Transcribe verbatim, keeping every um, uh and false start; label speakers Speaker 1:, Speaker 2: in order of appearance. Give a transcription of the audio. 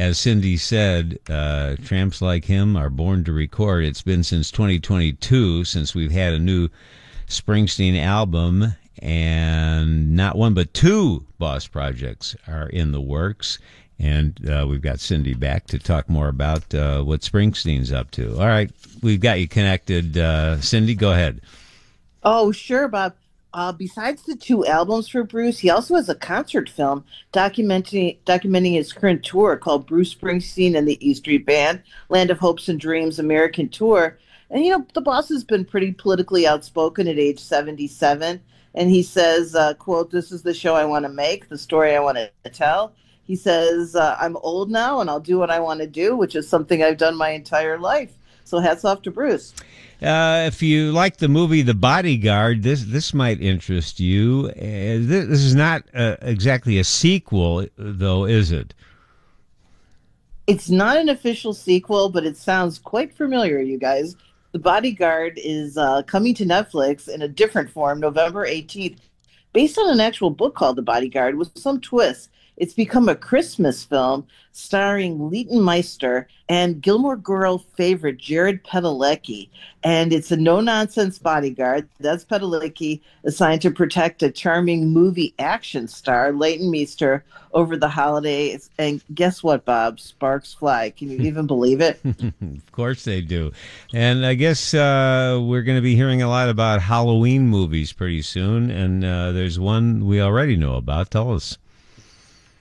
Speaker 1: as Cindy said, uh, tramps like him are born to record. It's been since twenty twenty-two since we've had a new Springsteen album, and not one but two Boss projects are in the works. And uh, we've got Cindy back to talk more about uh, what Springsteen's up to. All right, we've got you connected. Uh, Cindy, go ahead.
Speaker 2: Oh, sure, Bob. Uh, besides the two albums for Bruce, he also has a concert film documenting documenting his current tour called Bruce Springsteen and the E Street Band, Land of Hopes and Dreams American Tour. And, you know, the boss has been pretty politically outspoken at age seventy-seven. And he says, uh, quote, "This is the show I want to make, the story I want to tell." He says, uh, "I'm old now and I'll do what I want to do," which is something I've done my entire life. So hats off to Bruce.
Speaker 1: Uh, if you like the movie The Bodyguard, this this might interest you. Uh, this, this is not uh, exactly a sequel, though, is it?
Speaker 2: It's not an official sequel, but it sounds quite familiar, you guys. The Bodyguard is uh, coming to Netflix in a different form, November eighteenth, based on an actual book called The Bodyguard with some twists. It's become a Christmas film starring Leighton Meister and Gilmore Girl favorite Jared Padalecki. And it's a no-nonsense bodyguard. That's Padalecki, assigned to protect a charming movie action star, Leighton Meester, over the holidays. And guess what, Bob? Sparks fly. Can you even believe it?
Speaker 1: Of course they do. And I guess uh, we're going to be hearing a lot about Halloween movies pretty soon. And uh, there's one we already know about. Tell us.